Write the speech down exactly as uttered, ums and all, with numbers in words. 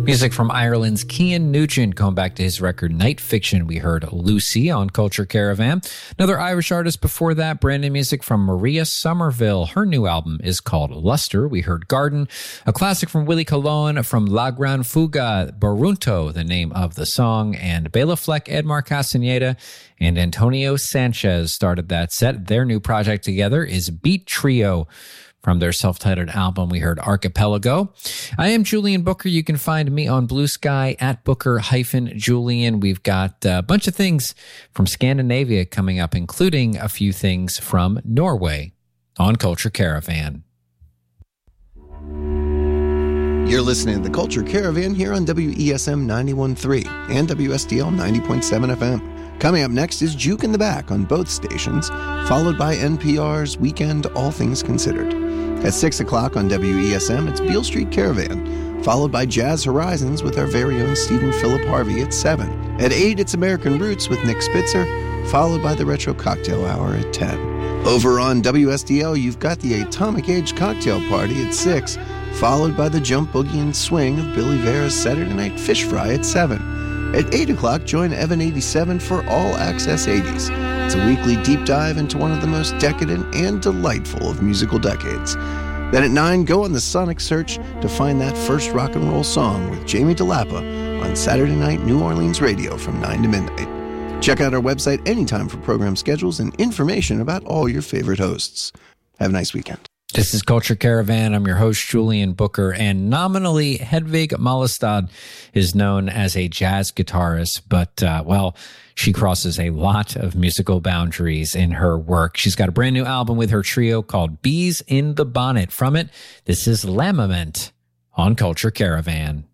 Music from Ireland's Cian Nugent. Going back to his record Night Fiction, we heard Lucy on Culture Caravan. Another Irish artist before that, brand new music from Maria Somerville. Her new album is called Luster. We heard Garden. A classic from Willie Colon from La Gran Fuga, Barunto, the name of the song. And Bela Fleck, Edmar Castaneda, and Antonio Sanchez started that set. Their new project together is Beat Trio. From their self-titled album, we heard Archipelago. I am Julian Booker. You can find me on Blue Sky at Booker-Julian. We've got a bunch of things from Scandinavia coming up, including a few things from Norway on Culture Caravan. You're listening to the Culture Caravan here on W E S M ninety-one point three and W S D L ninety point seven F M. Coming up next is Juke in the Back on both stations, followed by N P R's Weekend All Things Considered. At six o'clock on W E S M, it's Beale Street Caravan, followed by Jazz Horizons with our very own Stephen Philip Harvey at seven. At eight, it's American Roots with Nick Spitzer, followed by the Retro Cocktail Hour at ten. Over on W S D L, you've got the Atomic Age Cocktail Party at six, followed by the Jump Boogie and Swing of Billy Vera's Saturday Night Fish Fry at seven. At eight o'clock, join Evan eighty-seven for All Access eighties. It's a weekly deep dive into one of the most decadent and delightful of musical decades. Then at nine, go on the sonic search to find that first rock and roll song with Jamie DeLappa on Saturday Night New Orleans Radio from nine to midnight. Check out our website anytime for program schedules and information about all your favorite hosts. Have a nice weekend. This is Culture Caravan. I'm your host, Julian Booker, and nominally Hedvig Malestad is known as a jazz guitarist, but, uh, well, she crosses a lot of musical boundaries in her work. She's got a brand new album with her trio called Bees in the Bonnet. From it, this is Lamament on Culture Caravan.